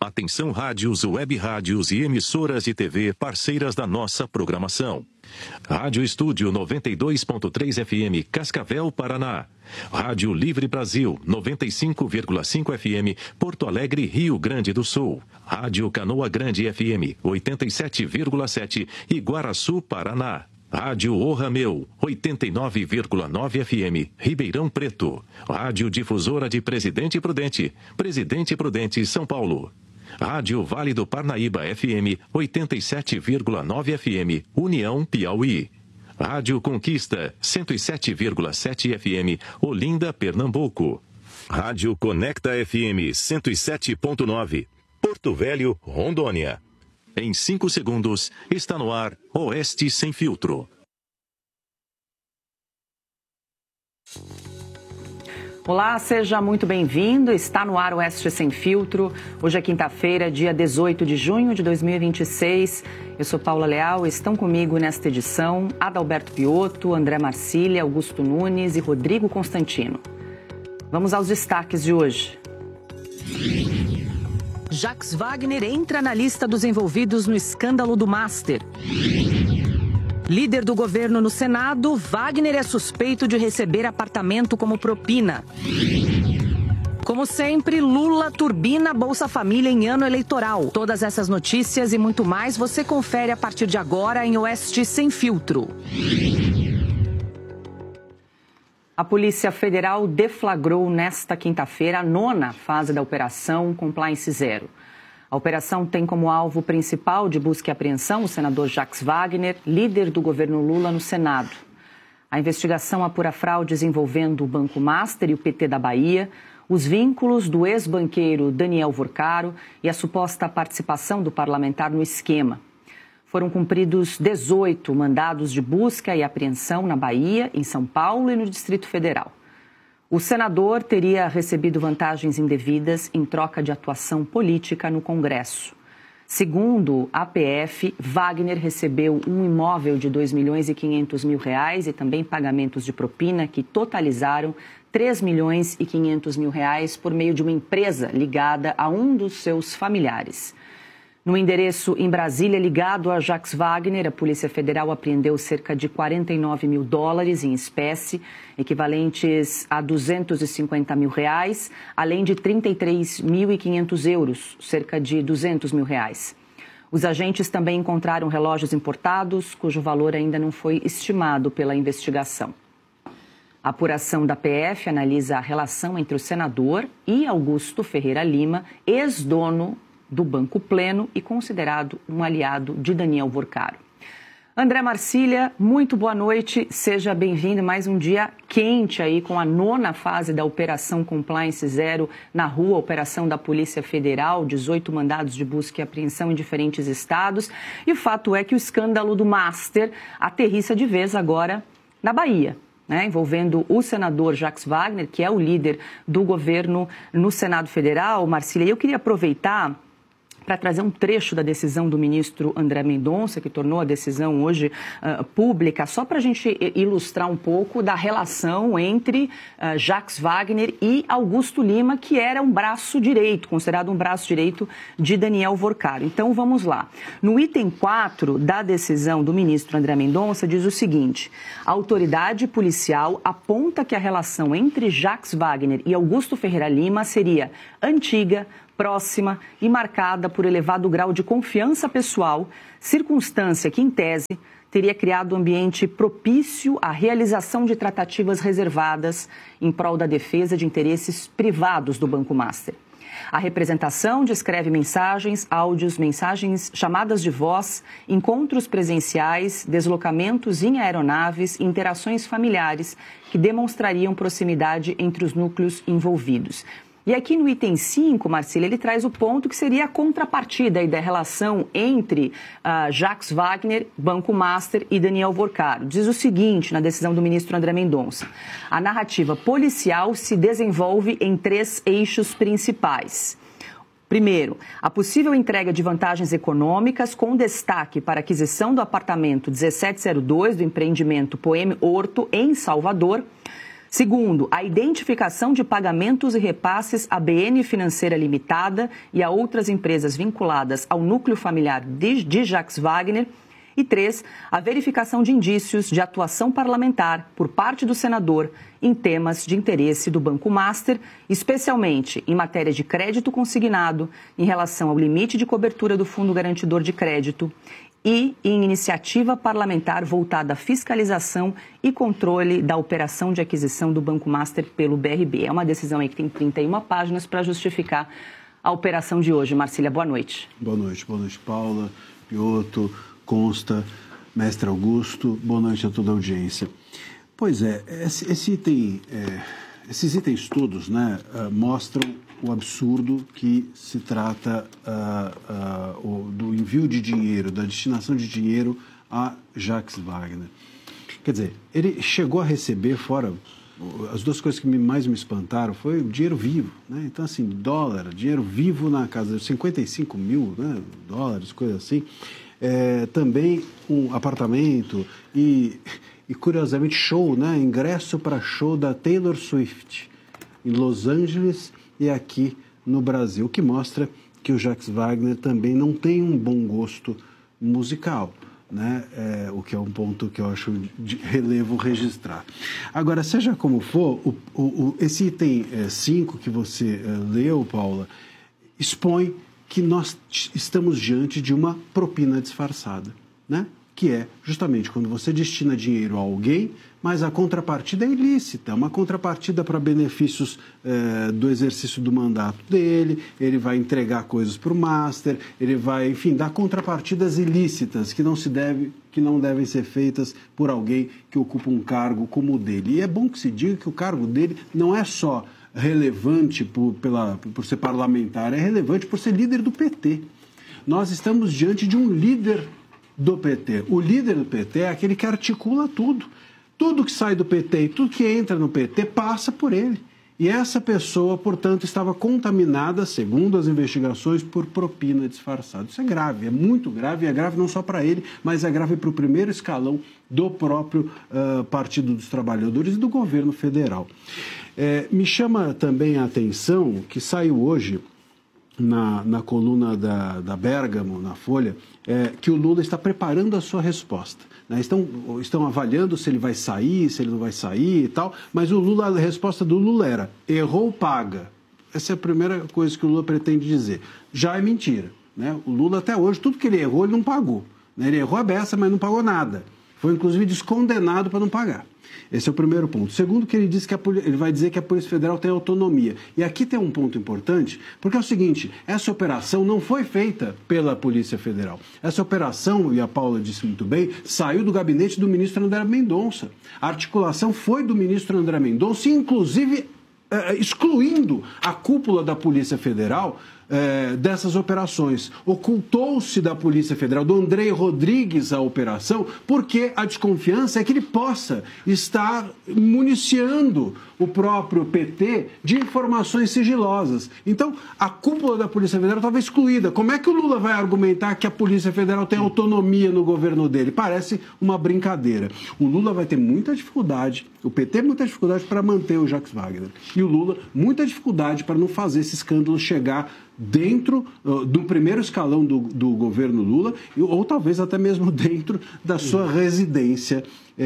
Atenção rádios, web rádios e emissoras de TV parceiras da nossa programação. Rádio Estúdio 92.3 FM, Cascavel, Paraná. Rádio Livre Brasil 95,5 FM, Porto Alegre, Rio Grande do Sul. Rádio Canoa Grande FM 87,7, Iguaraçu, Paraná. Rádio O Rameu, 89,9 FM, Ribeirão Preto. Rádio Difusora de Presidente Prudente, São Paulo. Rádio Vale do Parnaíba FM, 87,9 FM, União, Piauí. Rádio Conquista, 107,7 FM, Olinda, Pernambuco. Rádio Conecta FM, 107,9, Porto Velho, Rondônia. Em 5 segundos, está no ar Oeste Sem Filtro. Olá, seja muito bem-vindo. Está no ar Oeste Sem Filtro. Hoje é quinta-feira, dia 18 de junho de 2026. Eu sou Paula Leal. Estão comigo nesta edição Adalberto Piotto, André Marcília, Augusto Nunes e Rodrigo Constantino. Vamos aos destaques de hoje. Jacques Wagner entra na lista dos envolvidos no escândalo do Master. Líder do governo no Senado, Wagner é suspeito de receber apartamento como propina. Como sempre, Lula turbina Bolsa Família em ano eleitoral. Todas essas notícias e muito mais você confere a partir de agora em Oeste Sem Filtro. A Polícia Federal deflagrou nesta quinta-feira a 9ª fase da Operação Compliance Zero. A operação tem como alvo principal de busca e apreensão o senador Jacques Wagner, líder do governo Lula no Senado. A investigação apura fraudes envolvendo o Banco Master e o PT da Bahia, os vínculos do ex-banqueiro Daniel Vorcaro e a suposta participação do parlamentar no esquema. Foram cumpridos 18 mandados de busca e apreensão na Bahia, em São Paulo e no Distrito Federal. O senador teria recebido vantagens indevidas em troca de atuação política no Congresso. Segundo a PF, Wagner recebeu um imóvel de R$2.500.000 e também pagamentos de propina que totalizaram R$3.500.000 por meio de uma empresa ligada a um dos seus familiares. No endereço em Brasília ligado a Jacques Wagner, a Polícia Federal apreendeu cerca de $49 mil em espécie, equivalentes a R$250 mil, além de €33.500, cerca de R$200 mil. Os agentes também encontraram relógios importados, cujo valor ainda não foi estimado pela investigação. A apuração da PF analisa a relação entre o senador e Augusto Ferreira Lima, ex-dono do Banco Pleno e considerado um aliado de Daniel Vorcaro. André Marcília, muito boa noite, seja bem-vindo. Mais um dia quente aí com a 9ª fase da Operação Compliance Zero na rua, operação da Polícia Federal, 18 mandados de busca e apreensão em diferentes estados. E o fato é que o escândalo do Master aterrissa de vez agora na Bahia, envolvendo o senador Jacques Wagner, que é o líder do governo no Senado Federal. Marcília, eu queria aproveitar para trazer um trecho da decisão do ministro André Mendonça, que tornou a decisão hoje pública, só para a gente ilustrar um pouco da relação entre Jacques Wagner e Augusto Lima, que era um braço direito, considerado um braço direito de Daniel Vorcaro. Então, vamos lá. No item 4 da decisão do ministro André Mendonça, diz o seguinte: a autoridade policial aponta que a relação entre Jacques Wagner e Augusto Ferreira Lima seria antiga, próxima e marcada por elevado grau de confiança pessoal, circunstância que, em tese, teria criado um ambiente propício à realização de tratativas reservadas em prol da defesa de interesses privados do Banco Master. A representação descreve mensagens, áudios, mensagens, chamadas de voz, encontros presenciais, deslocamentos em aeronaves e interações familiares que demonstrariam proximidade entre os núcleos envolvidos. E aqui no item 5, Marcília, ele traz o ponto que seria a contrapartida aí da relação entre Jacques Wagner, Banco Master e Daniel Vorcaro. Diz o seguinte na decisão do ministro André Mendonça: a narrativa policial se desenvolve em 3 eixos principais. Primeiro, a possível entrega de vantagens econômicas com destaque para a aquisição do apartamento 1702 do empreendimento Poeme Horto, em Salvador. Segundo, a identificação de pagamentos e repasses à BN Financeira Limitada e a outras empresas vinculadas ao núcleo familiar de Jacques Wagner. E 3, a verificação de indícios de atuação parlamentar por parte do senador em temas de interesse do Banco Master, especialmente em matéria de crédito consignado, em relação ao limite de cobertura do Fundo Garantidor de Crédito e em iniciativa parlamentar voltada à fiscalização e controle da operação de aquisição do Banco Master pelo BRB. É uma decisão aí que tem 31 páginas para justificar a operação de hoje. Marcília, boa noite. Boa noite, Paula, Piotr, Consta, mestre Augusto, boa noite a toda a audiência. Pois é, esses itens todos, né, mostram o absurdo que se trata do envio de dinheiro, da destinação de dinheiro a Jacques Wagner. Quer dizer, ele chegou a receber, fora, as duas coisas que mais me espantaram foi o dinheiro vivo, né? Então, assim, dinheiro vivo na casa de 55 mil, né, dólares, coisa assim. Também um apartamento e curiosamente show, né? Ingresso para show da Taylor Swift em Los Angeles e aqui no Brasil, o que mostra que o Jacques Wagner também não tem um bom gosto musical, né? O que é um ponto que eu acho de relevo registrar. Agora, seja como for, esse item 5 que você leu, Paula, expõe que nós estamos diante de uma propina disfarçada, né? Que é justamente quando você destina dinheiro a alguém, mas a contrapartida é ilícita, uma contrapartida para benefícios do exercício do mandato dele, ele vai entregar coisas para o Master, ele vai, enfim, dar contrapartidas ilícitas que não devem ser feitas por alguém que ocupa um cargo como o dele. E é bom que se diga que o cargo dele não é só relevante por ser parlamentar, é relevante por ser líder do PT. Nós estamos diante de um líder do PT. O líder do PT é aquele que articula tudo. Tudo que sai do PT e tudo que entra no PT passa por ele. E essa pessoa, portanto, estava contaminada, segundo as investigações, por propina disfarçada. Isso é grave, é muito grave, e é grave não só para ele, mas é grave para o primeiro escalão do próprio Partido dos Trabalhadores e do governo federal. Me chama também a atenção que saiu hoje, na coluna da Bergamo, na Folha, que o Lula está preparando a sua resposta. Né? Estão avaliando se ele vai sair, se ele não vai sair e tal, mas a resposta do Lula era: errou, paga. Essa é a primeira coisa que o Lula pretende dizer. Já é mentira. Né? O Lula até hoje, tudo que ele errou, ele não pagou. Né? Ele errou a beça, mas não pagou nada. Foi inclusive descondenado para não pagar. Esse é o primeiro ponto. Segundo, que ele vai dizer que a Polícia Federal tem autonomia. E aqui tem um ponto importante, porque é o seguinte: essa operação não foi feita pela Polícia Federal. Essa operação, e a Paula disse muito bem, saiu do gabinete do ministro André Mendonça. A articulação foi do ministro André Mendonça, inclusive excluindo a cúpula da Polícia Federal dessas operações. Ocultou-se da Polícia Federal, do Andrei Rodrigues, a operação, porque a desconfiança é que ele possa estar municiando o próprio PT de informações sigilosas. Então, a cúpula da Polícia Federal estava excluída. Como é que o Lula vai argumentar que a Polícia Federal tem autonomia no governo dele? Parece uma brincadeira. O Lula vai ter muita dificuldade, o PT muita dificuldade para manter o Jacques Wagner. E o Lula muita dificuldade para não fazer esse escândalo chegar dentro do primeiro escalão do governo Lula, ou talvez até mesmo dentro da sua residência,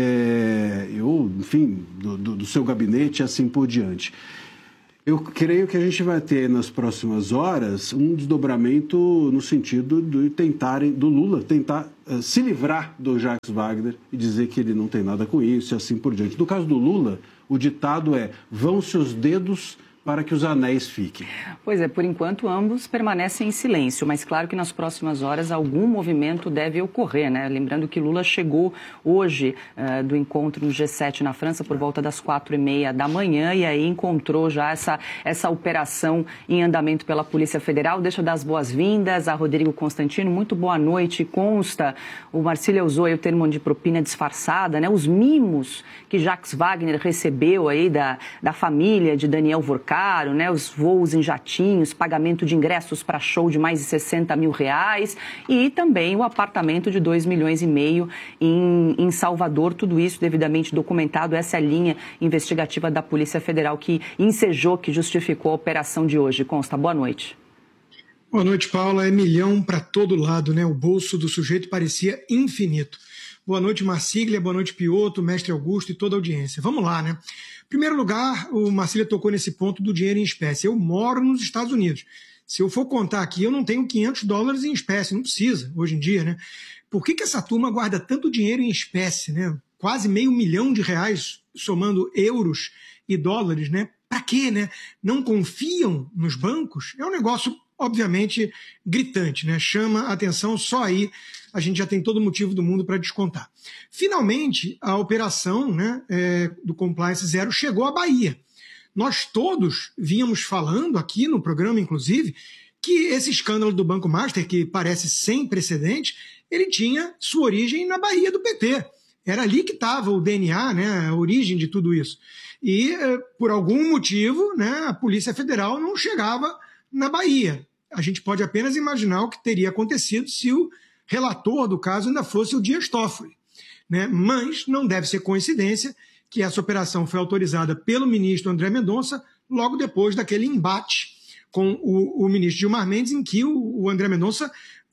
enfim, do seu gabinete e assim por diante. Eu creio que a gente vai ter nas próximas horas um desdobramento no sentido do Lula tentar se livrar do Jacques Wagner e dizer que ele não tem nada com isso e assim por diante. No caso do Lula, o ditado é: vão-se os dedos para que os anéis fiquem. Pois é, por enquanto ambos permanecem em silêncio, mas claro que nas próximas horas algum movimento deve ocorrer, né? Lembrando que Lula chegou hoje do encontro no G7 na França por volta das 4h30 da manhã e aí encontrou já essa operação em andamento pela Polícia Federal. Deixa eu dar as boas-vindas a Rodrigo Constantino. Muito boa noite. Consta, o Marcília usou aí o termo de propina disfarçada, né? Os mimos que Jacques Wagner recebeu aí da família de Daniel Wurtzki, caro, né? Os voos em jatinhos, pagamento de ingressos para show de mais de R$60 mil e também o apartamento de R$2,5 milhões em Salvador. Tudo isso devidamente documentado. Essa é a linha investigativa da Polícia Federal que ensejou, que justificou a operação de hoje. Consta, boa noite. Boa noite, Paula. É milhão para todo lado, né? O bolso do sujeito parecia infinito. Boa noite, Marcília. Boa noite, Piotto, mestre Augusto e toda a audiência. Vamos lá, né? Em primeiro lugar, o Marcília tocou nesse ponto do dinheiro em espécie. Eu moro nos Estados Unidos. Se eu for contar aqui, eu não tenho $500 em espécie. Não precisa, hoje em dia, né? Por que essa turma guarda tanto dinheiro em espécie, né? Quase R$500 milhão, somando euros e dólares, né? Para quê, né? Não confiam nos bancos? É um negócio, obviamente, gritante, né? Chama a atenção, só aí a gente já tem todo o motivo do mundo para descontar. Finalmente, a operação, né, do Compliance Zero chegou à Bahia. Nós todos vínhamos falando aqui no programa, inclusive, que esse escândalo do Banco Master, que parece sem precedente, ele tinha sua origem na Bahia do PT. Era ali que estava o DNA, né, a origem de tudo isso. E, por algum motivo, né, a Polícia Federal não chegava na Bahia. A gente pode apenas imaginar o que teria acontecido se o relator do caso ainda fosse o Dias Toffoli, né? Mas não deve ser coincidência que essa operação foi autorizada pelo ministro André Mendonça logo depois daquele embate com o ministro Gilmar Mendes, em que o André Mendonça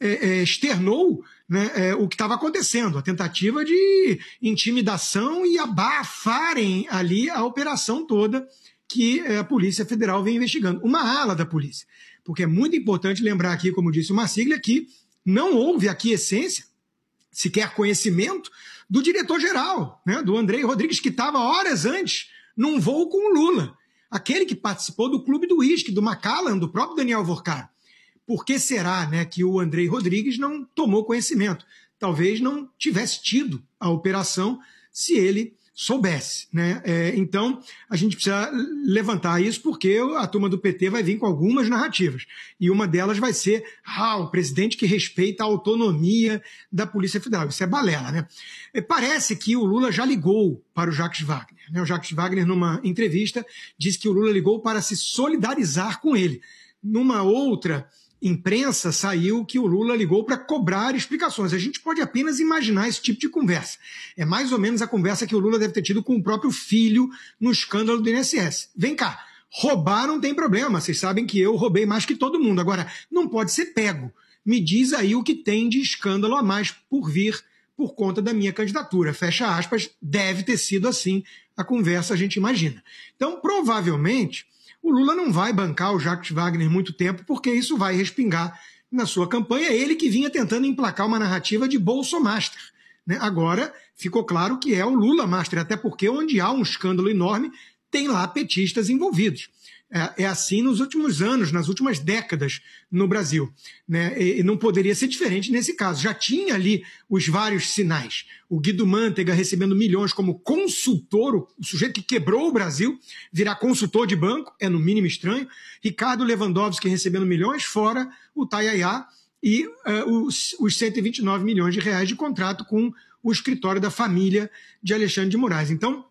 externou, né, o que estava acontecendo, a tentativa de intimidação e abafarem ali a operação toda que a Polícia Federal vem investigando. Uma ala da polícia. Porque é muito importante lembrar aqui, como disse o Marcília, que não houve aquiescência, sequer conhecimento, do diretor-geral, né, do Andrei Rodrigues, que estava horas antes num voo com o Lula. Aquele que participou do Clube do Uísque, do Macallan, do próprio Daniel Vorcar. Por que será, né, que o Andrei Rodrigues não tomou conhecimento? Talvez não tivesse tido a operação se ele soubesse, né? Então, a gente precisa levantar isso porque a turma do PT vai vir com algumas narrativas. E uma delas vai ser o presidente que respeita a autonomia da Polícia Federal. Isso é balela, né? Parece que o Lula já ligou para o Jacques Wagner, né? O Jacques Wagner, numa entrevista, disse que o Lula ligou para se solidarizar com ele. Numa outra imprensa saiu que o Lula ligou para cobrar explicações. A gente pode apenas imaginar esse tipo de conversa. É mais ou menos a conversa que o Lula deve ter tido com o próprio filho no escândalo do INSS. Vem cá, roubar não tem problema, vocês sabem que eu roubei mais que todo mundo. Agora, não pode ser pego. Me diz aí o que tem de escândalo a mais por vir por conta da minha candidatura. Fecha aspas, deve ter sido assim a conversa, a gente imagina. Então, provavelmente, o Lula não vai bancar o Jacques Wagner muito tempo, porque isso vai respingar na sua campanha. Ele que vinha tentando emplacar uma narrativa de Bolsomaster, né? Agora ficou claro que é o Lula Master, até porque onde há um escândalo enorme, tem lá petistas envolvidos. É assim nos últimos anos, nas últimas décadas no Brasil, né? E não poderia ser diferente nesse caso. Já tinha ali os vários sinais. O Guido Mantega recebendo milhões como consultor, o sujeito que quebrou o Brasil, virar consultor de banco, é no mínimo estranho. Ricardo Lewandowski recebendo milhões, fora o Tayayá e os R$129 milhões de contrato com o escritório da família de Alexandre de Moraes. Então,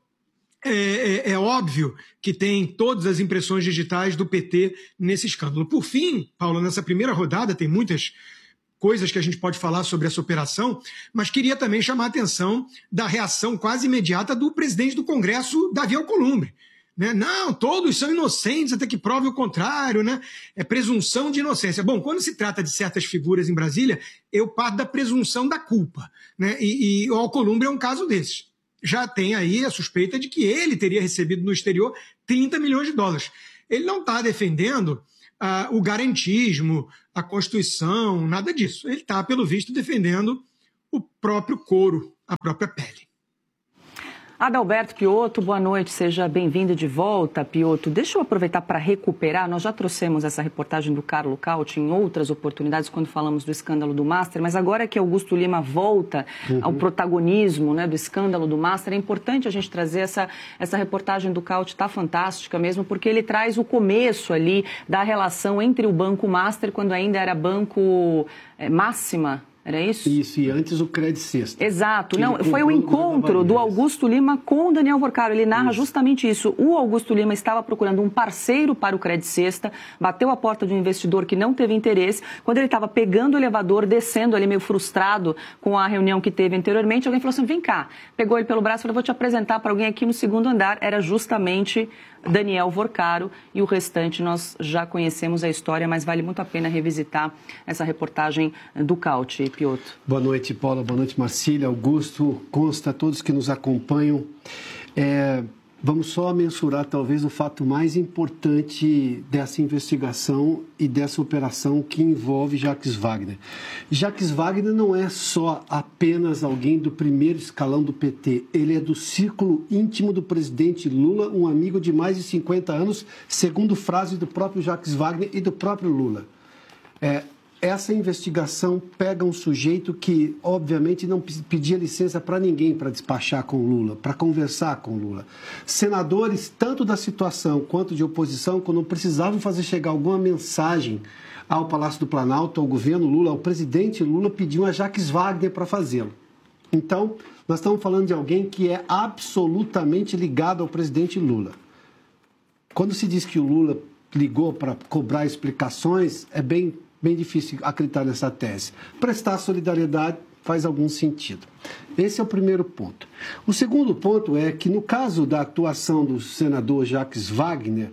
é óbvio que tem todas as impressões digitais do PT nesse escândalo. Por fim, Paulo, nessa primeira rodada, tem muitas coisas que a gente pode falar sobre essa operação, mas queria também chamar a atenção da reação quase imediata do presidente do Congresso, Davi Alcolumbre. Né? Não, todos são inocentes até que prove o contrário, né? É presunção de inocência. Bom, quando se trata de certas figuras em Brasília, eu parto da presunção da culpa, né? E o Alcolumbre é um caso desses. Já tem aí a suspeita de que ele teria recebido no exterior $30 milhões. Ele não está defendendo o garantismo, a Constituição, nada disso. Ele está, pelo visto, defendendo o próprio couro, a própria pele. Adalberto Piotto, boa noite, seja bem-vindo de volta, Piotto. Deixa eu aproveitar para recuperar, nós já trouxemos essa reportagem do Carlo Cauti em outras oportunidades quando falamos do escândalo do Master, mas agora que Augusto Lima volta ao protagonismo, né, do escândalo do Master, é importante a gente trazer essa reportagem do Cauti, está fantástica mesmo, porque ele traz o começo ali da relação entre o Banco Master, quando ainda era Banco Máxima, Era isso? Isso, e antes o Credit Sexta. Exato. Não, foi o encontro do Augusto Lima com o Daniel Vorcaro. Ele narra justamente isso. O Augusto Lima estava procurando um parceiro para o Credit Sexta, bateu a porta de um investidor que não teve interesse. Quando ele estava pegando o elevador, descendo ali meio frustrado com a reunião que teve anteriormente, alguém falou assim, vem cá. Pegou ele pelo braço e falou, vou te apresentar para alguém aqui no segundo andar. Era justamente Daniel Vorcaro, e o restante nós já conhecemos a história, mas vale muito a pena revisitar essa reportagem do Caute, Piotr. Boa noite, Paula. Boa noite, Marcília, Augusto, Consta, todos que nos acompanham. Vamos só mensurar, talvez, o fato mais importante dessa investigação e dessa operação que envolve Jacques Wagner. Jacques Wagner não é só apenas alguém do primeiro escalão do PT, ele é do círculo íntimo do presidente Lula, um amigo de mais de 50 anos, segundo frase do próprio Jacques Wagner e do próprio Lula. Essa investigação pega um sujeito que, obviamente, não pedia licença para ninguém para despachar com o Lula, para conversar com o Lula. Senadores, tanto da situação quanto de oposição, quando precisavam fazer chegar alguma mensagem ao Palácio do Planalto, ao governo Lula, ao presidente Lula, pediam a Jacques Wagner para fazê-lo. Então, nós estamos falando de alguém que é absolutamente ligado ao presidente Lula. Quando se diz que o Lula ligou para cobrar explicações, é bem difícil acreditar nessa tese. Prestar solidariedade faz algum sentido. Esse é o primeiro ponto. O segundo ponto é que, no caso da atuação do senador Jacques Wagner,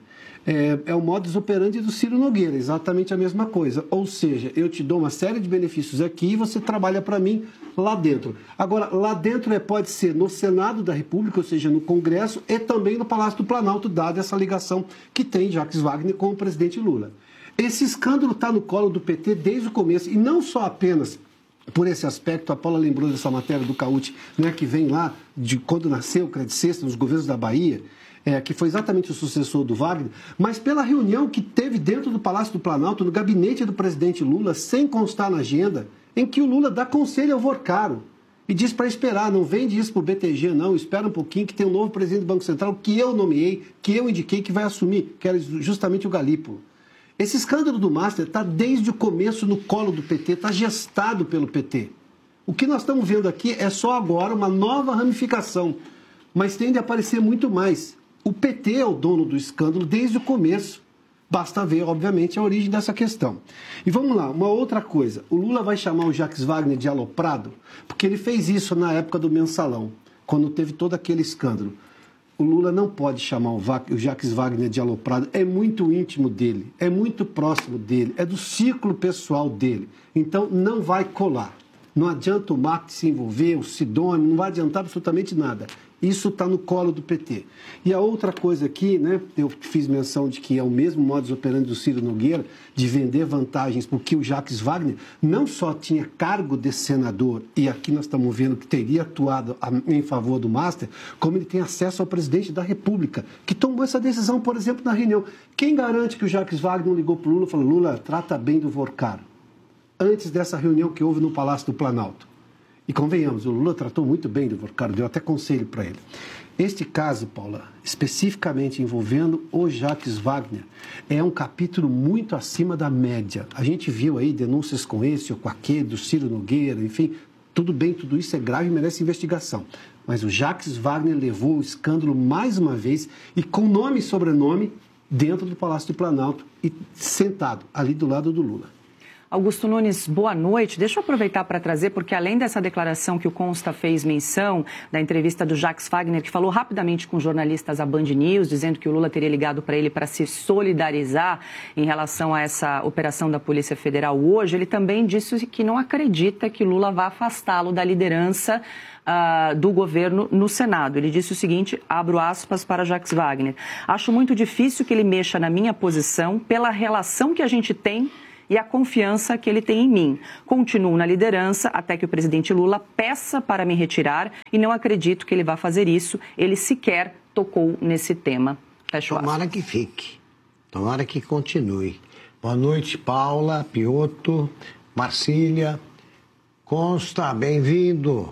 é o modus operandi do Ciro Nogueira, exatamente a mesma coisa. Ou seja, eu te dou uma série de benefícios aqui e você trabalha para mim lá dentro. Agora, lá dentro pode ser no Senado da República, ou seja, no Congresso, e também no Palácio do Planalto, dada essa ligação que tem Jacques Wagner com o presidente Lula. Esse escândalo está no colo do PT desde o começo, e não só apenas por esse aspecto. A Paula lembrou dessa matéria do Caute, né, que vem lá de quando nasceu o Credit Sexta, nos governos da Bahia, que foi exatamente o sucessor do Wagner, mas pela reunião que teve dentro do Palácio do Planalto, no gabinete do presidente Lula, sem constar na agenda, em que o Lula dá conselho ao Vorcaro e diz para esperar, não vende isso para o BTG, não, espera um pouquinho que tem um novo presidente do Banco Central que eu nomeei, que eu indiquei, que vai assumir, que era justamente o Galípolo. Esse escândalo do Master está desde o começo no colo do PT, está gestado pelo PT. O que nós estamos vendo aqui é só agora uma nova ramificação, mas tende a aparecer muito mais. O PT é o dono do escândalo desde o começo. Basta ver, obviamente, a origem dessa questão. E vamos lá, uma outra coisa. O Lula vai chamar o Jacques Wagner de aloprado, porque ele fez isso na época do Mensalão, quando teve todo aquele escândalo. O Lula não pode chamar o Jacques Wagner de aloprado, é muito íntimo dele, é muito próximo dele, é do círculo pessoal dele. Então, não vai colar. Não adianta o Marx se envolver, o Sidônio, não vai adiantar absolutamente nada. Isso está no colo do PT. E a outra coisa aqui, né, eu fiz menção de que é o mesmo modus operandi do Ciro Nogueira, de vender vantagens, porque o Jacques Wagner não só tinha cargo de senador, e aqui nós estamos vendo que teria atuado em favor do Master, como ele tem acesso ao presidente da República, que tomou essa decisão, por exemplo, na reunião. Quem garante que o Jacques Wagner não ligou para o Lula e falou, Lula, trata bem do Vorcaro, antes dessa reunião que houve no Palácio do Planalto? E convenhamos, o Lula tratou muito bem do Vorcaro, deu até conselho para ele. Este caso, Paula, especificamente envolvendo o Jacques Wagner, é um capítulo muito acima da média. A gente viu aí denúncias com esse ou com aquele, do Ciro Nogueira, enfim, tudo bem, tudo isso é grave e merece investigação. Mas o Jacques Wagner levou o escândalo mais uma vez e com nome e sobrenome dentro do Palácio do Planalto e sentado ali do lado do Lula. Augusto Nunes, boa noite. Deixa eu aproveitar para trazer, porque além dessa declaração que o Consta fez menção, da entrevista do Jacques Wagner, que falou rapidamente com jornalistas da Band News, dizendo que o Lula teria ligado para ele para se solidarizar em relação a essa operação da Polícia Federal hoje, ele também disse que não acredita que Lula vá afastá-lo da liderança do governo no Senado. Ele disse o seguinte, abro aspas para Jacques Wagner, acho muito difícil que ele mexa na minha posição pela relação que a gente tem e a confiança que ele tem em mim. Continuo na liderança até que o presidente Lula peça para me retirar e não acredito que ele vá fazer isso. Ele sequer tocou nesse tema. Fecha o aspas. Tomara que fique. Tomara que continue. Boa noite, Paula, Piotr, Marcília, Consta, bem-vindo.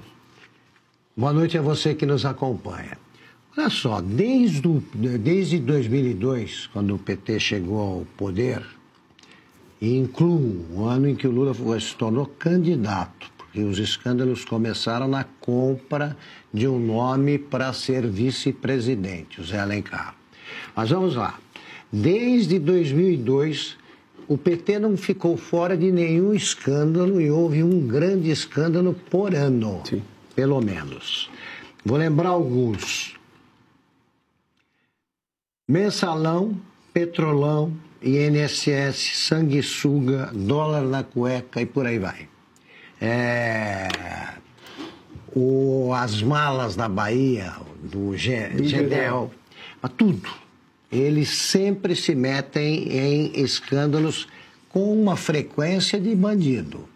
Boa noite a você que nos acompanha. Olha só, desde 2002, quando o PT chegou ao poder, e incluo o ano em que o Lula se tornou candidato, porque os escândalos começaram na compra de um nome para ser vice-presidente, o Zé Alencar. Mas vamos lá. Desde 2002, o PT não ficou fora de nenhum escândalo e houve um grande escândalo por ano, sim, pelo menos. Vou lembrar alguns. Mensalão, Petrolão, INSS, sanguessuga, dólar na cueca e por aí vai. As malas da Bahia, do GEDEL, tudo. Eles sempre se metem em escândalos com uma frequência de bandido.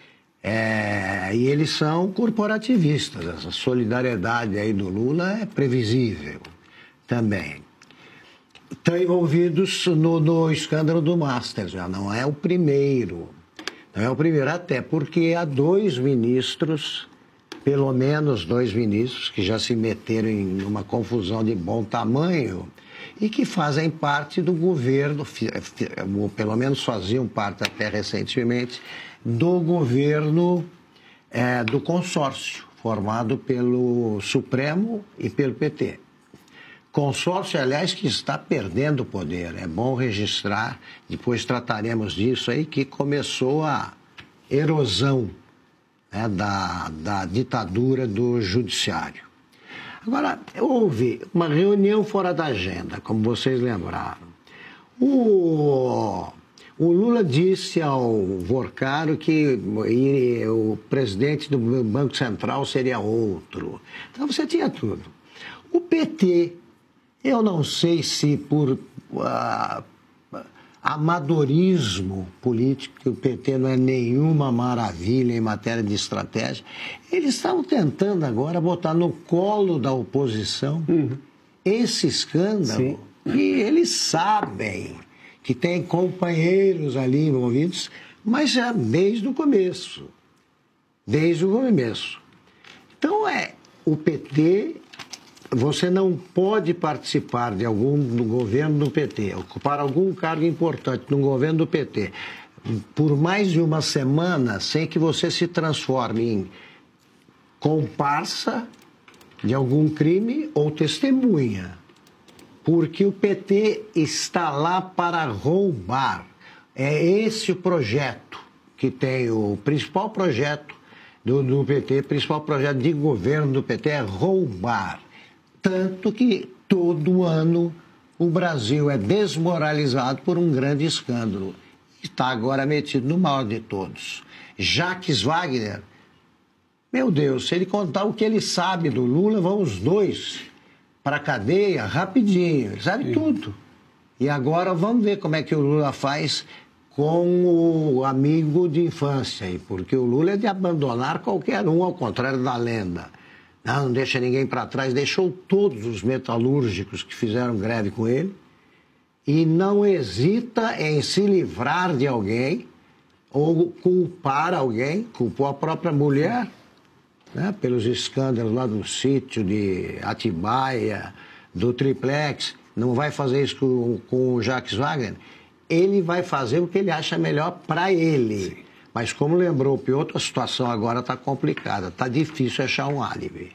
E eles são corporativistas. Essa solidariedade aí do Lula é previsível também. Estão envolvidos no escândalo do Master, já não é o primeiro. Não é o primeiro, até porque há dois ministros, pelo menos dois ministros, que já se meteram em uma confusão de bom tamanho e que fazem parte do governo, ou pelo menos faziam parte até recentemente, do governo do consórcio, formado pelo Supremo e pelo PT. Consórcio, aliás, que está perdendo poder. É bom registrar, depois trataremos disso aí, que começou a erosão, né, da ditadura do judiciário. Agora, houve uma reunião fora da agenda, como vocês lembraram. O Lula disse ao Vorcaro que o presidente do Banco Central seria outro. Então você tinha tudo. O PT, eu não sei se por amadorismo político, que o PT não é nenhuma maravilha em matéria de estratégia, eles estavam tentando agora botar no colo da oposição esse escândalo. Sim. E eles sabem que tem companheiros ali envolvidos, mas já desde o começo. Desde o começo. Então, o PT... Você não pode participar do governo do PT, ocupar algum cargo importante no governo do PT, por mais de uma semana, sem que você se transforme em comparsa de algum crime ou testemunha. Porque o PT está lá para roubar. É esse o projeto que tem, o principal projeto do PT, o principal projeto de governo do PT é roubar. Tanto que todo ano o Brasil é desmoralizado por um grande escândalo. Está agora metido no maior de todos. Jacques Wagner, meu Deus, se ele contar o que ele sabe do Lula, vão os dois para a cadeia rapidinho. Ele sabe tudo. E agora vamos ver como é que o Lula faz com o amigo de infância. Porque o Lula é de abandonar qualquer um, ao contrário da lenda. Não deixa ninguém para trás, deixou todos os metalúrgicos que fizeram greve com ele e não hesita em se livrar de alguém ou culpar alguém, culpou a própria mulher, né, pelos escândalos lá do sítio de Atibaia, do Triplex. Não vai fazer isso com o Jacques Wagner. Ele vai fazer o que ele acha melhor para ele. Sim. Mas como lembrou o Piotr, a situação agora está complicada, está difícil achar um álibi.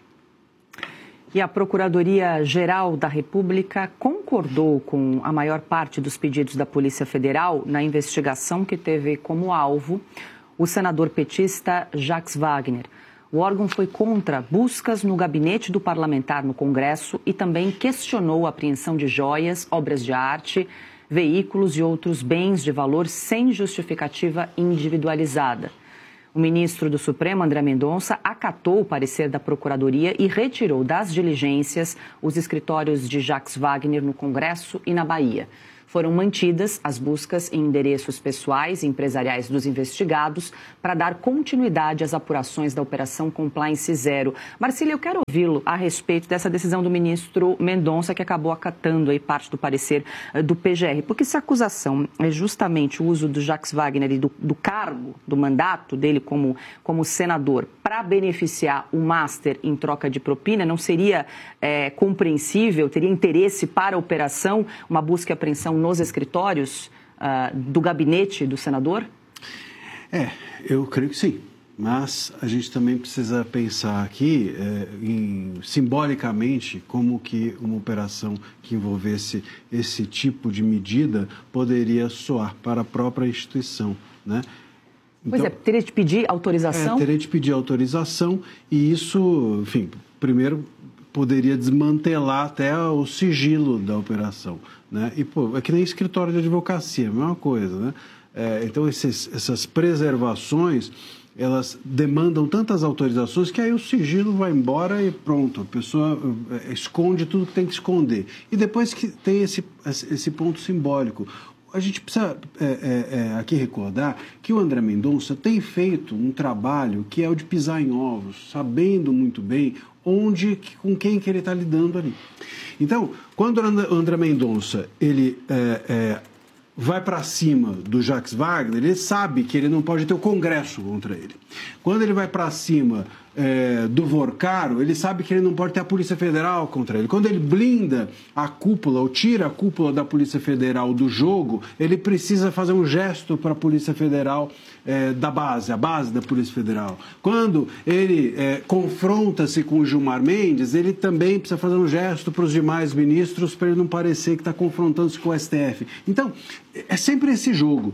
E a Procuradoria-Geral da República concordou com a maior parte dos pedidos da Polícia Federal na investigação que teve como alvo o senador petista Jacques Wagner. O órgão foi contra buscas no gabinete do parlamentar no Congresso e também questionou a apreensão de joias, obras de arte, veículos e outros bens de valor sem justificativa individualizada. O ministro do Supremo, André Mendonça, acatou o parecer da Procuradoria e retirou das diligências os escritórios de Jacques Wagner no Congresso e na Bahia. Foram mantidas as buscas em endereços pessoais e empresariais dos investigados para dar continuidade às apurações da Operação Compliance Zero. Marcília, eu quero ouvi-lo a respeito dessa decisão do ministro Mendonça, que acabou acatando aí parte do parecer do PGR. Porque se a acusação é justamente o uso do Jacques Wagner e do cargo, do mandato dele como senador, para beneficiar o Master em troca de propina, não seria compreensível, teria interesse para a operação, uma busca e apreensão nos escritórios do gabinete do senador? Eu creio que sim. Mas a gente também precisa pensar aqui, simbolicamente, como que uma operação que envolvesse esse tipo de medida poderia soar para a própria instituição, né? Pois teria de pedir autorização? Teria de pedir autorização e isso, enfim, primeiro poderia desmantelar até o sigilo da operação, né? E, é que nem escritório de advocacia, a mesma coisa, né? Então, essas preservações, elas demandam tantas autorizações que aí o sigilo vai embora e pronto, a pessoa esconde tudo que tem que esconder. E depois que tem esse ponto simbólico, a gente precisa aqui recordar que o André Mendonça tem feito um trabalho que é o de pisar em ovos, sabendo muito bem com quem que ele está lidando ali. Então, quando o André Mendonça ele vai para cima do Jacques Wagner, ele sabe que ele não pode ter o Congresso contra ele. Quando ele vai para cima do Vorcaro, ele sabe que ele não pode ter a Polícia Federal contra ele. Quando ele blinda a cúpula, ou tira a cúpula da Polícia Federal do jogo, ele precisa fazer um gesto para a Polícia Federal da base, a base da Polícia Federal. Quando ele confronta-se com o Gilmar Mendes, ele também precisa fazer um gesto para os demais ministros, para ele não parecer que está confrontando-se com o STF. Então, é sempre esse jogo,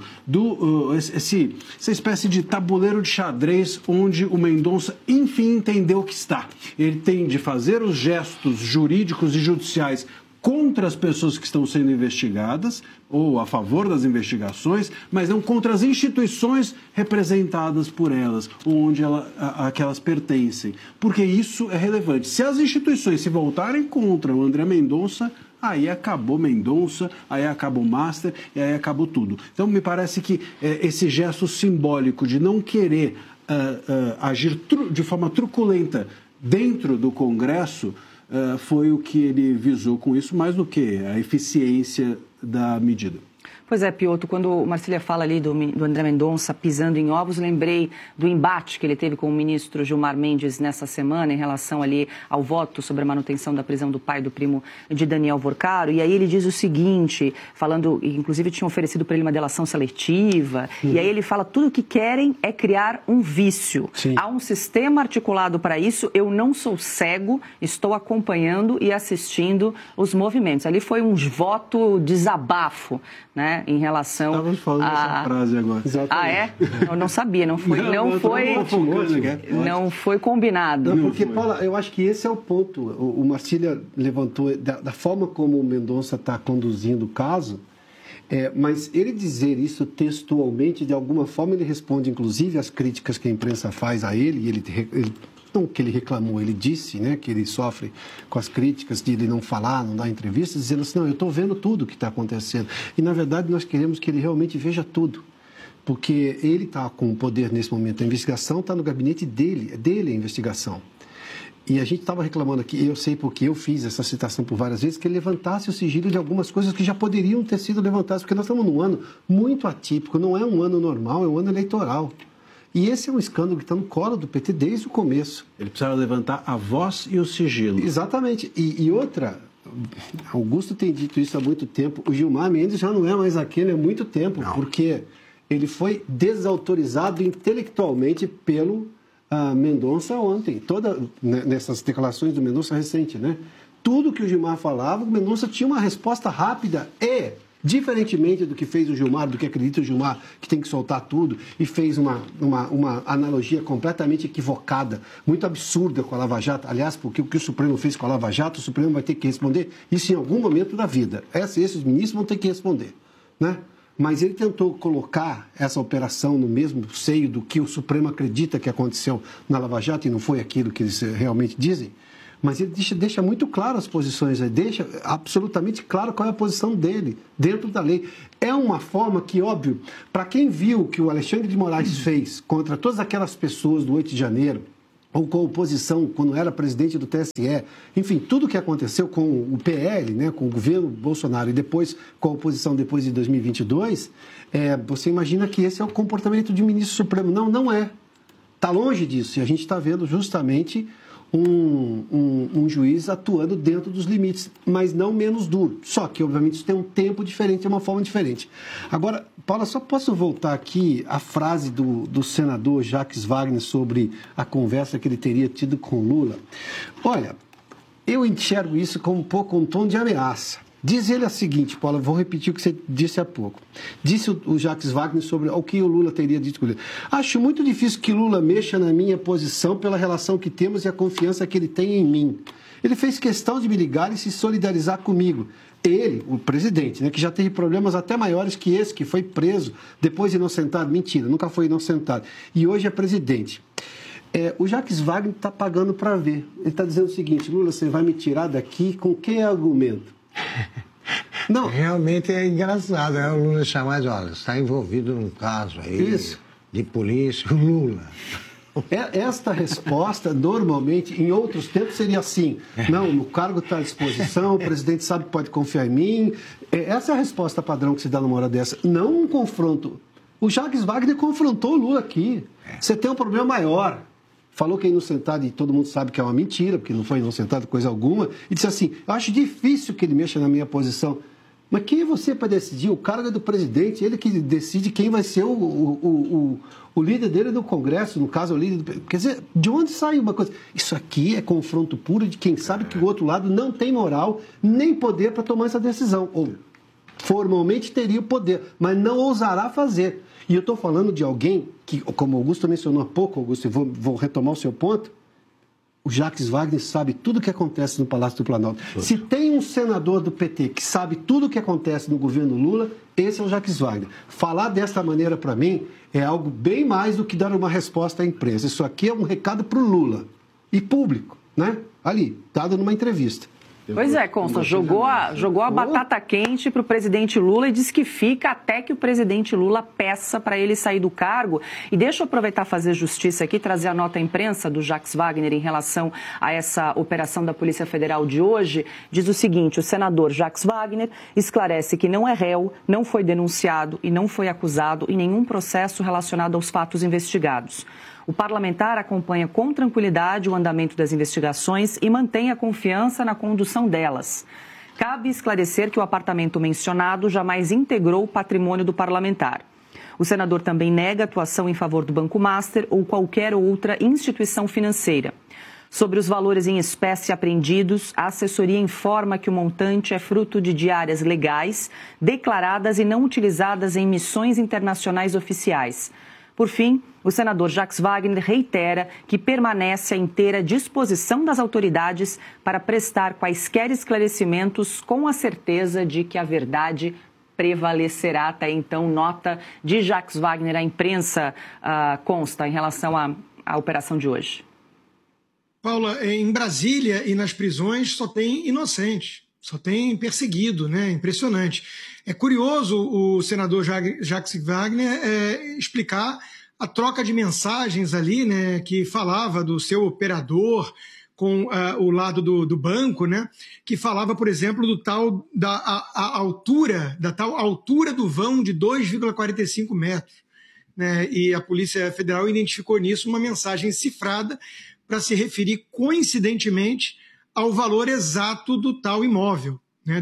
essa espécie de tabuleiro de xadrez onde o Mendonça, enfim, entendeu que está. Ele tem de fazer os gestos jurídicos e judiciais contra as pessoas que estão sendo investigadas ou a favor das investigações, mas não contra as instituições representadas por elas, onde a que elas pertencem. Porque isso é relevante. Se as instituições se voltarem contra o André Mendonça, aí acabou Mendonça, aí acabou Master e aí acabou tudo. Então, me parece que esse gesto simbólico de não querer agir de forma truculenta dentro do Congresso foi o que ele visou com isso, mais do que a eficiência da medida. Pois é, Piotr, quando o Marcília fala ali do André Mendonça pisando em ovos, lembrei do embate que ele teve com o ministro Gilmar Mendes nessa semana em relação ali ao voto sobre a manutenção da prisão do pai do primo de Daniel Vorcaro. E aí ele diz o seguinte, falando, inclusive tinha oferecido para ele uma delação seletiva, e aí ele fala, tudo o que querem é criar um vício. Sim. Há um sistema articulado para isso, eu não sou cego, estou acompanhando e assistindo os movimentos. Ali foi um voto desabafo, né? Em relação Estávamos falando dessa frase agora. Exatamente. Eu não sabia, não foi combinado. Não, porque, Paula, eu acho que esse é o ponto. O Marcília levantou da forma como o Mendonça está conduzindo o caso, mas ele dizer isso textualmente, de alguma forma, ele responde, inclusive, às críticas que a imprensa faz a ele, e ele não que ele reclamou, ele disse, né, que ele sofre com as críticas de ele não falar, não dar entrevistas, dizendo assim, não, eu estou vendo tudo o que está acontecendo. E, na verdade, nós queremos que ele realmente veja tudo, porque ele está com o poder nesse momento. A investigação está no gabinete dele a investigação. E a gente estava reclamando aqui, eu sei porque eu fiz essa citação por várias vezes, que ele levantasse o sigilo de algumas coisas que já poderiam ter sido levantadas, porque nós estamos num ano muito atípico, não é um ano normal, é um ano eleitoral. E esse é um escândalo que está no colo do PT desde o começo. Ele precisava levantar a voz e o sigilo. Exatamente. E outra, Augusto tem dito isso há muito tempo, o Gilmar Mendes já não é mais aquele há muito tempo, porque ele foi desautorizado intelectualmente pelo Mendonça ontem. Nessas declarações do Mendonça recente, né? Tudo que o Gilmar falava, o Mendonça tinha uma resposta rápida e... Diferentemente do que fez o Gilmar, do que acredita o Gilmar, que tem que soltar tudo, e fez uma analogia completamente equivocada, muito absurda com a Lava Jato. Aliás, porque o que o Supremo fez com a Lava Jato, o Supremo vai ter que responder isso em algum momento da vida. Esses ministros vão ter que responder, né? Mas ele tentou colocar essa operação no mesmo seio do que o Supremo acredita que aconteceu na Lava Jato, e não foi aquilo que eles realmente dizem. Mas ele deixa muito claro as posições, ele deixa absolutamente claro qual é a posição dele dentro da lei. É uma forma que, óbvio, para quem viu o que o Alexandre de Moraes fez contra todas aquelas pessoas do 8 de janeiro, ou com a oposição quando era presidente do TSE, enfim, tudo o que aconteceu com o PL, né, com o governo Bolsonaro e depois com a oposição depois de 2022, você imagina que esse é o comportamento de um ministro supremo. Não é. Está longe disso. E a gente está vendo justamente um juiz atuando dentro dos limites, mas não menos duro. Só que, obviamente, isso tem um tempo diferente, é uma forma diferente. Agora, Paula, só posso voltar aqui à frase do senador Jacques Wagner sobre a conversa que ele teria tido com Lula. Olha, eu enxergo isso como um pouco um tom de ameaça. Diz ele o seguinte, Paula, vou repetir o que você disse há pouco. Disse o Jacques Wagner sobre o que o Lula teria dito com ele. Acho muito difícil que Lula mexa na minha posição pela relação que temos e a confiança que ele tem em mim. Ele fez questão de me ligar e se solidarizar comigo. Ele, o presidente, né, que já teve problemas até maiores que esse, que foi preso, depois inocentado. Mentira, nunca foi inocentado. E hoje é presidente. O Jacques Wagner está pagando para ver. Ele está dizendo o seguinte, Lula, você vai me tirar daqui com que argumento? Não. Realmente é engraçado, o Lula chamar de, olha, está envolvido num caso aí de polícia, o Lula. Esta resposta, normalmente, em outros tempos, seria assim, não, o cargo está à disposição, o presidente sabe que pode confiar em mim. Essa é a resposta padrão que se dá numa hora dessa. Não um confronto. O Jacques Wagner confrontou o Lula aqui. Você tem um problema maior. Falou que é inocentado e todo mundo sabe que é uma mentira, porque não foi inocentado coisa alguma, e disse assim, eu acho difícil que ele mexa na minha posição. Mas quem é você para decidir? O cargo é do presidente, ele que decide quem vai ser o líder dele no Congresso, no caso, o líder do... Quer dizer, de onde sai uma coisa? Isso aqui é confronto puro de quem sabe que o outro lado não tem moral nem poder para tomar essa decisão. Ou formalmente teria o poder, mas não ousará fazer. E eu estou falando de alguém que, como o Augusto mencionou há pouco, Augusto, e vou retomar o seu ponto, o Jacques Wagner sabe tudo o que acontece no Palácio do Planalto. Se tem um senador do PT que sabe tudo o que acontece no governo Lula, esse é o Jacques Wagner. Falar dessa maneira, para mim, é algo bem mais do que dar uma resposta à imprensa. Isso aqui é um recado para o Lula. E público, né? Ali, dado numa entrevista. Pois é, Consta, jogou a batata quente para o presidente Lula e disse que fica até que o presidente Lula peça para ele sair do cargo. E deixa eu aproveitar e fazer justiça aqui, trazer a nota à imprensa do Jacques Wagner em relação a essa operação da Polícia Federal de hoje. Diz o seguinte, o senador Jacques Wagner esclarece que não é réu, não foi denunciado e não foi acusado em nenhum processo relacionado aos fatos investigados. O parlamentar acompanha com tranquilidade o andamento das investigações e mantém a confiança na condução delas. Cabe esclarecer que o apartamento mencionado jamais integrou o patrimônio do parlamentar. O senador também nega atuação em favor do Banco Master ou qualquer outra instituição financeira. Sobre os valores em espécie apreendidos, a assessoria informa que o montante é fruto de diárias legais, declaradas e não utilizadas em missões internacionais oficiais. Por fim, o senador Jacques Wagner reitera que permanece à inteira disposição das autoridades para prestar quaisquer esclarecimentos com a certeza de que a verdade prevalecerá. Até então, nota de Jacques Wagner à imprensa consta em relação à operação de hoje. Paula, em Brasília e nas prisões só tem inocente, só tem perseguido, né? Impressionante. É curioso o senador Jacques Wagner explicar a troca de mensagens ali, né, que falava do seu operador com o lado do banco, né, que falava, por exemplo, da tal altura do vão de 2,45 metros. Né, e a Polícia Federal identificou nisso uma mensagem cifrada para se referir coincidentemente ao valor exato do tal imóvel, né,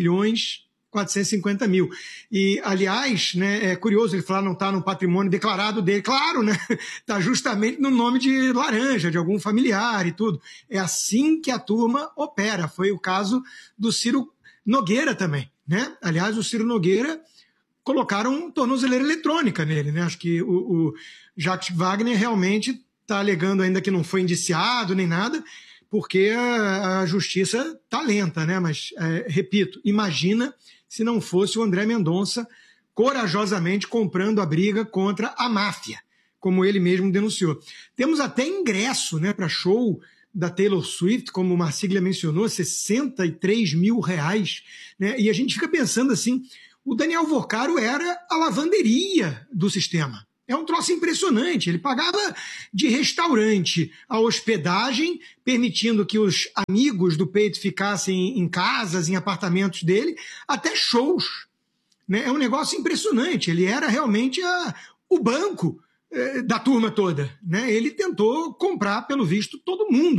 2.450.000. E, aliás, né, é curioso ele falar não está no patrimônio declarado dele. Claro, né? Está justamente no nome de laranja, de algum familiar e tudo. É assim que a turma opera. Foi o caso do Ciro Nogueira também, né? Aliás, o Ciro Nogueira colocaram tornozeleira eletrônica nele, né? Acho que o Jacques Wagner realmente está alegando ainda que não foi indiciado nem nada, porque a justiça está lenta, né? Mas, repito, imagina se não fosse o André Mendonça corajosamente comprando a briga contra a máfia, como ele mesmo denunciou. Temos até ingresso, né, para show da Taylor Swift, como o Marsiglia mencionou, R$63 mil, né? E a gente fica pensando assim, o Daniel Vocaro era a lavanderia do sistema. É um troço impressionante. Ele pagava de restaurante a hospedagem, permitindo que os amigos do peito ficassem em casas, em apartamentos dele, até shows. Né? É um negócio impressionante. Ele era realmente o banco da turma toda. Né? Ele tentou comprar, pelo visto, todo mundo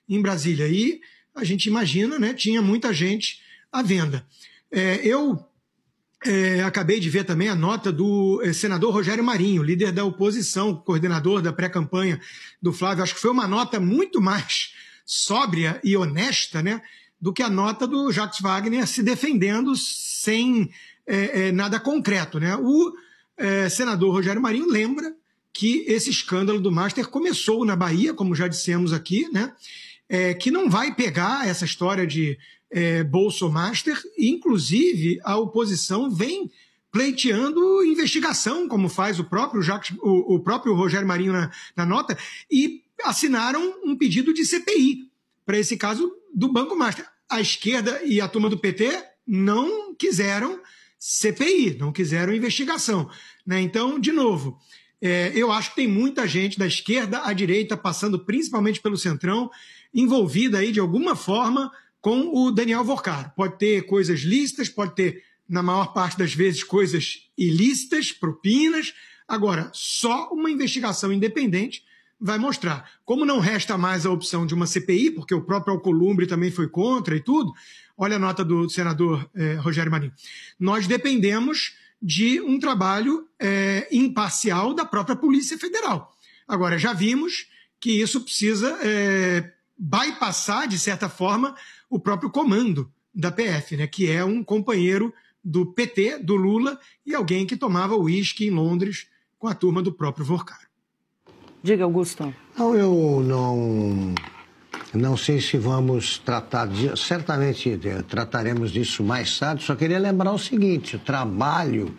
em Brasília. E a gente imagina, né, tinha muita gente à venda. Eu acabei de ver também a nota do senador Rogério Marinho, líder da oposição, coordenador da pré-campanha do Flávio. Acho que foi uma nota muito mais sóbria e honesta, né, do que a nota do Jacques Wagner se defendendo sem nada concreto, né? O senador Rogério Marinho lembra que esse escândalo do Master começou na Bahia, como já dissemos aqui, né? Que não vai pegar essa história de Bolsomaster, inclusive a oposição vem pleiteando investigação, como faz o próprio Rogério Marinho na nota, e assinaram um pedido de CPI para esse caso do Banco Master. A esquerda e a turma do PT não quiseram CPI, não quiseram investigação, né? Então, de novo, eu acho que tem muita gente da esquerda à direita, passando principalmente pelo Centrão, envolvida aí de alguma forma com o Daniel Vorcaro. Pode ter coisas lícitas, pode ter, na maior parte das vezes, coisas ilícitas, propinas. Agora, só uma investigação independente vai mostrar. Como não resta mais a opção de uma CPI, porque o próprio Alcolumbre também foi contra e tudo, olha a nota do senador Rogério Marinho, nós dependemos de um trabalho imparcial da própria Polícia Federal. Agora, já vimos que isso precisa bypassar, de certa forma, o próprio comando da PF, né, que é um companheiro do PT, do Lula, e alguém que tomava uísque em Londres com a turma do próprio Vorcaro. Diga, Augusto. Não, eu não sei se vamos tratar disso, certamente trataremos disso mais tarde, só queria lembrar o seguinte, o trabalho,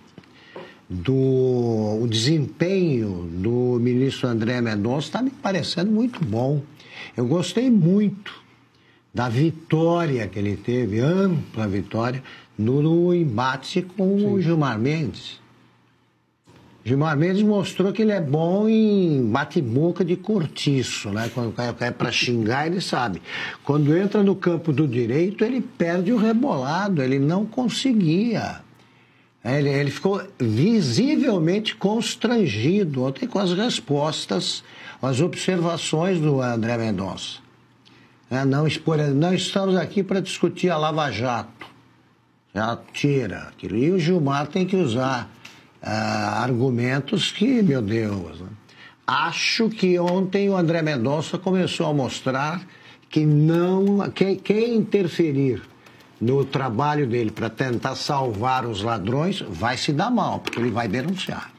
o desempenho do ministro André Mendonça está me parecendo muito bom. Eu gostei muito da vitória que ele teve, ampla vitória, no embate com o Gilmar Mendes. Gilmar Mendes mostrou que ele é bom em bate-boca de cortiço, né? Quando cai para xingar, ele sabe. Quando entra no campo do direito, ele perde o rebolado, ele não conseguia. Ele ficou visivelmente constrangido ontem com as respostas, as observações do André Mendonça. Não estamos aqui para discutir a Lava Jato. Já tira aquilo. E o Gilmar tem que usar argumentos que, meu Deus, né? Acho que ontem o André Mendonça começou a mostrar que quem interferir no trabalho dele para tentar salvar os ladrões vai se dar mal, porque ele vai denunciar.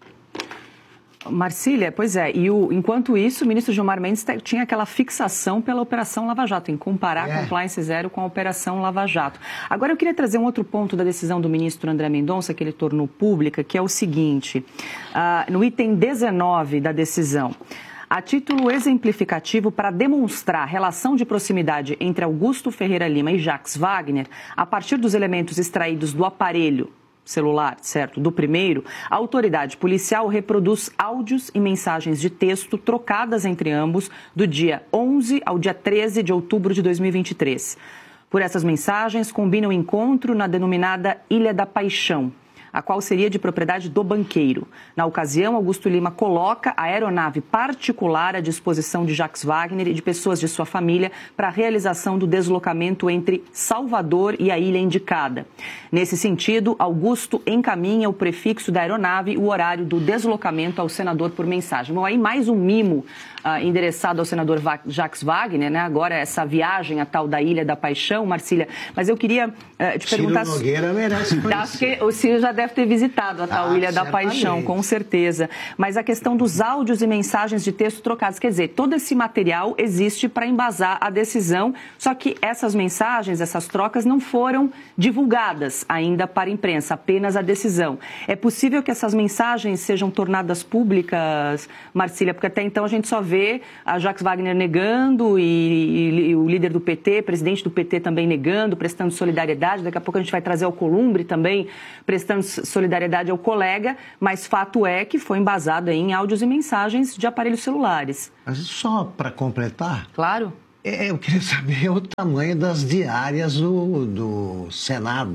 Marcília, pois é, enquanto isso, o ministro Gilmar Mendes tinha aquela fixação pela Operação Lava Jato, em comparar a Compliance Zero com a Operação Lava Jato. Agora, eu queria trazer um outro ponto da decisão do ministro André Mendonça, que ele tornou pública, que é o seguinte, no item 19 da decisão, a título exemplificativo para demonstrar relação de proximidade entre Augusto Ferreira Lima e Jacques Wagner, a partir dos elementos extraídos do aparelho celular, certo, do primeiro, a autoridade policial reproduz áudios e mensagens de texto trocadas entre ambos do dia 11 ao dia 13 de outubro de 2023. Por essas mensagens, combina o encontro na denominada Ilha da Paixão, a qual seria de propriedade do banqueiro. Na ocasião, Augusto Lima coloca a aeronave particular à disposição de Jacques Wagner e de pessoas de sua família para a realização do deslocamento entre Salvador e a ilha indicada. Nesse sentido, Augusto encaminha o prefixo da aeronave e o horário do deslocamento ao senador por mensagem. Bom, aí mais um mimo endereçado ao senador Jacques Wagner, né? Agora essa viagem à tal da Ilha da Paixão, Marcília. Mas eu queria te perguntar... Ciro Nogueira merece conhecer. Acho que o Ciro já deve ter visitado a tal Ilha da Paixão, com certeza. Mas a questão dos áudios e mensagens de texto trocados, quer dizer, todo esse material existe para embasar a decisão, só que essas mensagens, essas trocas não foram divulgadas ainda para a imprensa, apenas a decisão. É possível que essas mensagens sejam tornadas públicas, Marcília, porque até então a gente só vê a Jacques Wagner negando e o líder do PT, presidente do PT também negando, prestando solidariedade. Daqui a pouco a gente vai trazer o Alcolumbre também prestando solidariedade ao colega, mas fato é que foi embasado em áudios e mensagens de aparelhos celulares. Mas só para completar... Claro. Eu queria saber o tamanho das diárias do Senado.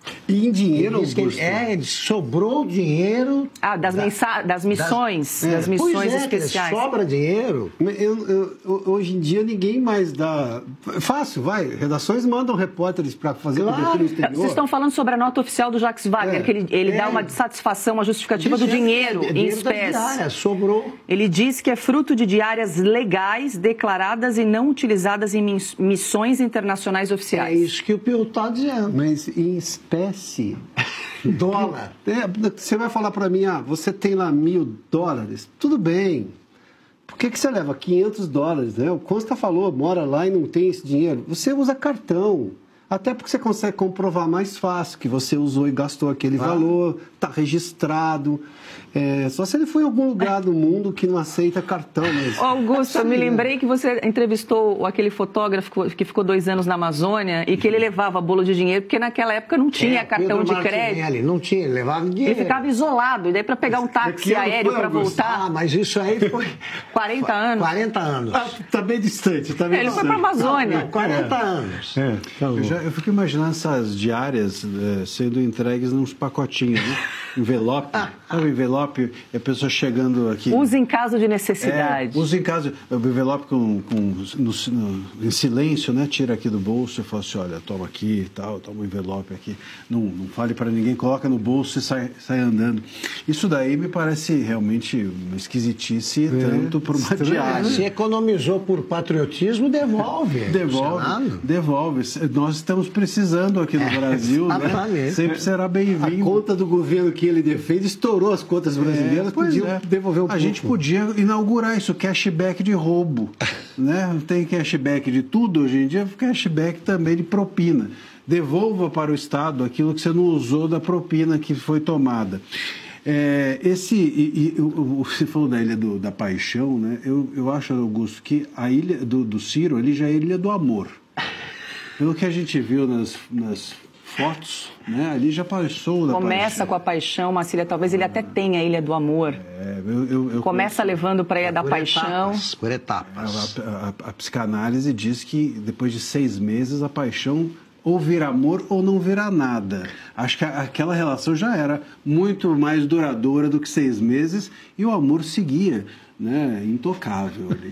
E em dinheiro, sobrou dinheiro... das missões especiais. Sobra dinheiro. Hoje em dia ninguém mais dá... Fácil, vai. Redações mandam repórteres para fazer cobertura no exterior. Vocês estão falando sobre a nota oficial do Jacques Wagner, que ele dá uma satisfação, uma justificativa do dinheiro em espécie. Diária, sobrou. Ele diz que é fruto de diárias legais, declaradas e não utilizadas em missões internacionais oficiais. É isso que o Piotr está dizendo. Mas em espécie... Dólar. Você vai falar para mim, você tem lá $1.000, tudo bem. Por que você leva $500, né? O Costa falou, mora lá e não tem esse dinheiro. Você usa cartão, até porque você consegue comprovar mais fácil que você usou e gastou aquele valor, está registrado. Só se ele foi em algum lugar do mundo que não aceita cartão. Mas... Augusto, eu me lembrei que você entrevistou aquele fotógrafo que ficou 2 anos na Amazônia e que ele levava bolo de dinheiro, porque naquela época não tinha cartão de crédito. Não tinha, ele levava dinheiro. Ele ficava isolado, e daí para pegar um táxi aéreo para voltar... mas isso aí foi... 40 anos. 40 anos. Tá bem distante, tá bem Ele distante. foi para a Amazônia. 40 anos. Eu fico imaginando essas diárias sendo entregues nos pacotinhos, né? Envelope, sabe, envelope, e a pessoa chegando aqui... Use em caso de necessidade. Use em caso... O envelope em silêncio, né? Tira aqui do bolso e fala assim, olha, toma aqui e tal, toma um envelope aqui. Não fale para ninguém, coloca no bolso e sai andando. Isso daí me parece realmente uma esquisitice, tanto por uma diária. Se economizou por patriotismo, devolve. Devolve. Nós estamos precisando aqui no Brasil, né? Sempre será bem-vindo. A conta do governo que ele defende estourou as contas brasileiras, podia devolver um pouco. A gente podia inaugurar isso, cashback de roubo, né? Não tem cashback de tudo hoje em dia, cashback também de propina. Devolva para o Estado aquilo que você não usou da propina que foi tomada. Você falou da Ilha da Paixão, né? Eu acho, Augusto, que a ilha do Ciro ali já é a Ilha do Amor. Pelo que a gente viu nas fotos, né? Ali já passou da paixão. Começa com a paixão, Marcília, talvez ele até tenha a Ilha do Amor. Começa levando para a Ilha da Paixão. Por etapas. A psicanálise diz que depois de 6 meses a paixão ou vira amor ou não vira nada. Acho que aquela relação já era muito mais duradoura do que 6 meses e o amor seguia, né? Intocável ali.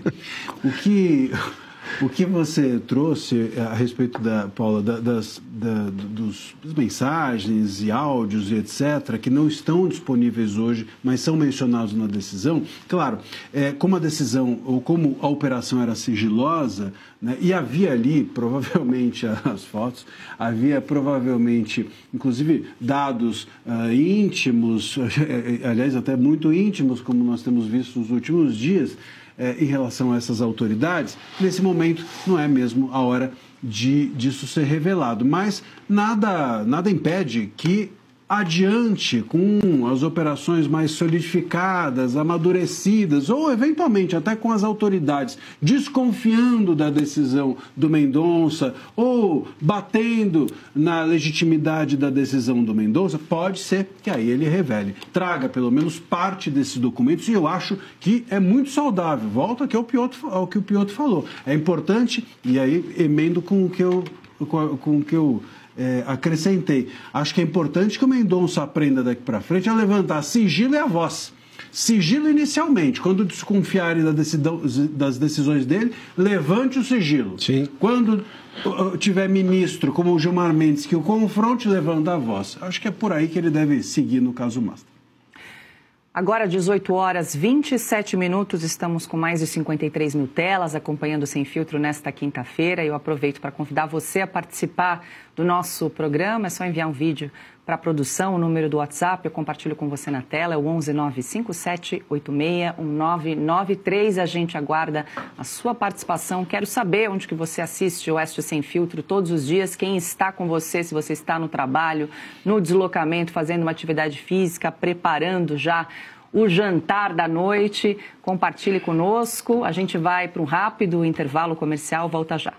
O que você trouxe a respeito Paula, das mensagens e áudios e etc., que não estão disponíveis hoje, mas são mencionados na decisão, claro, como a decisão ou como a operação era sigilosa, né, e havia ali, provavelmente, as fotos, havia provavelmente, inclusive, dados íntimos, aliás, até muito íntimos, como nós temos visto nos últimos dias, em relação a essas autoridades, nesse momento não é mesmo a hora disso ser revelado. Mas nada impede que adiante com as operações mais solidificadas, amadurecidas, ou eventualmente até com as autoridades desconfiando da decisão do Mendonça ou batendo na legitimidade da decisão do Mendonça, pode ser que aí ele revele. Traga pelo menos parte desses documentos e eu acho que é muito saudável. Volto aqui ao que o Piotr falou. É importante, e aí emendo com o que eu acrescentei. Acho que é importante que o Mendonça aprenda daqui para frente a levantar sigilo e a voz. Sigilo inicialmente. Quando desconfiarem das decisões dele, levante o sigilo. Sim. Quando tiver ministro como o Gilmar Mendes que o confronte, levanta a voz. Acho que é por aí que ele deve seguir no caso Masta. Agora, 18h27, estamos com mais de 53 mil telas acompanhando Sem Filtro nesta quinta-feira. Eu aproveito para convidar você a participar do nosso programa. É só enviar um vídeo para a produção, o número do WhatsApp, eu compartilho com você na tela, é o 11957861993. A gente aguarda a sua participação. Quero saber onde que você assiste o Oeste Sem Filtro todos os dias, quem está com você, se você está no trabalho, no deslocamento, fazendo uma atividade física, preparando já o jantar da noite. Compartilhe conosco. A gente vai para um rápido intervalo comercial, volta já.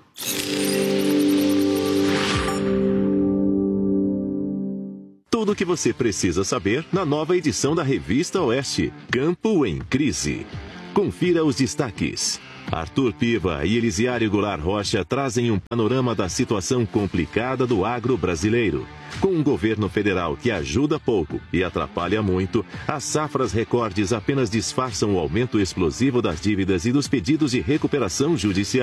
Tudo o que você precisa saber na nova edição da Revista Oeste, Campo em Crise. Confira os destaques. Arthur Piva e Elisiário Goulart Rocha trazem um panorama da situação complicada do agro brasileiro. Com um governo federal que ajuda pouco e atrapalha muito, as safras recordes apenas disfarçam o aumento explosivo das dívidas e dos pedidos de recuperação judicial.